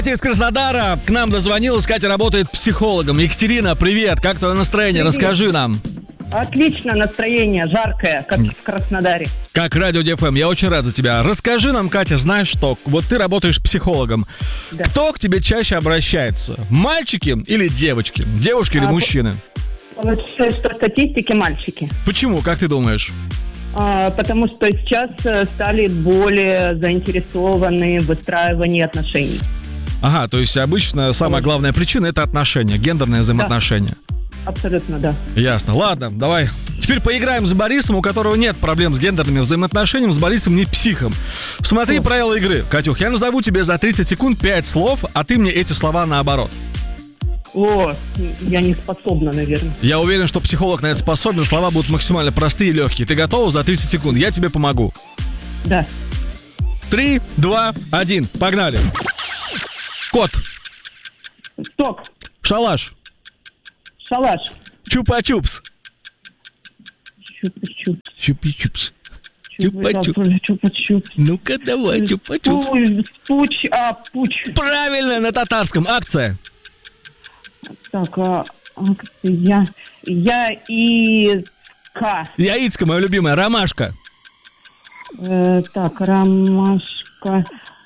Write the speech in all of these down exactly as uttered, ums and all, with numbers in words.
Из Краснодара к нам дозвонилась. Катя работает психологом. Екатерина, привет. Как твое настроение? Привет. Расскажи нам. Отлично настроение, жаркое, как в Краснодаре. Как радио ди эф эм. Я очень рад за тебя. Расскажи нам, Катя, знаешь что? Вот ты работаешь психологом. Да. Кто к тебе чаще обращается? Мальчики или девочки? Девушки или а, мужчины? Получается, что статистики мальчики. Почему? Как ты думаешь? А, потому что сейчас стали более заинтересованы в выстраивании отношений. Ага, то есть обычно самая главная причина — это отношения, гендерные взаимоотношения. Да. Абсолютно, да. Ясно. Ладно, давай. Теперь поиграем с Борисом, у которого нет проблем с гендерными взаимоотношениями, с Борисом не психом. Смотри О. правила игры. Катюх, я назову тебе за тридцать секунд пять слов, а ты мне эти слова наоборот. О, я не способна, наверное. Я уверен, что психолог на это способен. Слова будут максимально простые и легкие. Ты готова за тридцать секунд? Я тебе помогу. Да. Три, два, один. Погнали. Кот. Ток. Шалаш. Шалаш. Чупа-чупс. Чупа-чупс. Чупи-чупс. Чупа-чупс. Чупа-чупс. Ну-ка, давай, чупа-чупс. Пуч, а, пуч. Правильно, на татарском. Акция. Так, а, акция. Я и К. Яицко, моя любимая. Ромашка. Э, так, ромашка.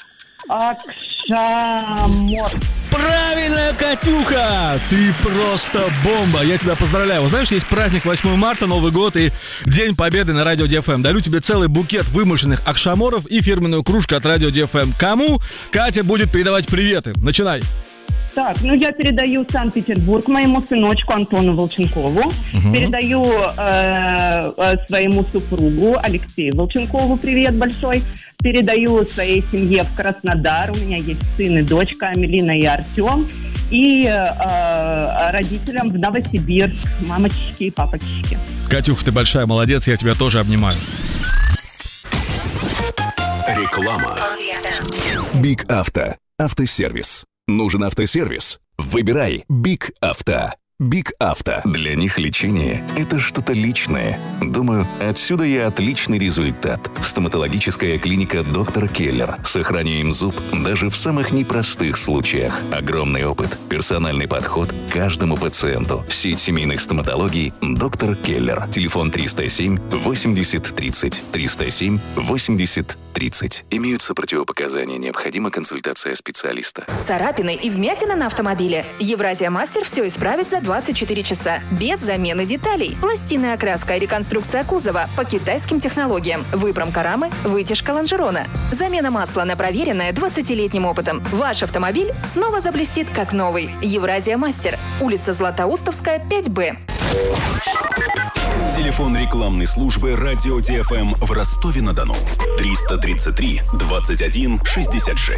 Акшамор. Правильно, Катюха! Ты просто бомба! Я тебя поздравляю. Вот знаешь, есть праздник восьмого марта, Новый год и День Победы на радио ди эф эм. Дарю тебе целый букет вымышленных акшаморов и фирменную кружку от радио ди эф эм. Кому Катя будет передавать приветы? Начинай. Так, ну я передаю Санкт-Петербург моему сыночку Антону Волченкову. Угу. Передаю э, э, своему супругу Алексею Волченкову привет большой. Передаю своей семье в Краснодар. У меня есть сын и дочка Амелина и Артем. И э, родителям в Новосибирск, мамочки и папочки. Катюх, ты большая молодец, я тебя тоже обнимаю. Реклама. Биг Авто. Автосервис. Нужен автосервис? Выбирай Биг Авто. Биг Авто. Для них лечение – это что-то личное. Думаю, отсюда и отличный результат. Стоматологическая клиника доктор Келлер. Сохраняем зуб даже в самых непростых случаях. Огромный опыт, персональный подход к каждому пациенту. Сеть семейных стоматологий доктор Келлер. Телефон триста семь восемьдесят тридцать. триста семь восемьдесят тридцать. Имеются противопоказания. Необходима консультация специалиста. Царапины и вмятины на автомобиле. Евразия Мастер все исправит за двадцать четыре часа. Без замены деталей. Пластинная окраска и реконструкция кузова по китайским технологиям. Выпромка рамы, вытяжка лонжерона. Замена масла на проверенное двадцатилетним опытом. Ваш автомобиль снова заблестит как новый. Евразия Мастер. Улица Златоустовская, пять бэ. Телефон рекламной службы радио ди эф эм в Ростове-на-Дону. триста тридцать три двадцать один шестьдесят шесть.